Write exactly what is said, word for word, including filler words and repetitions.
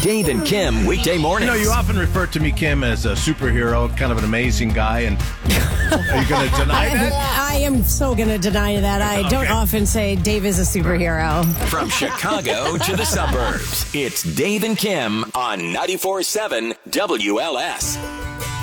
Dave and Kim weekday mornings. You know, you often refer to me, Kim, as a superhero, kind of an amazing guy, and are you going to deny that? I, I am so going to deny that. I Okay. don't often say Dave is a superhero. From Chicago to the suburbs, it's Dave and Kim on ninety-four point seven W L S.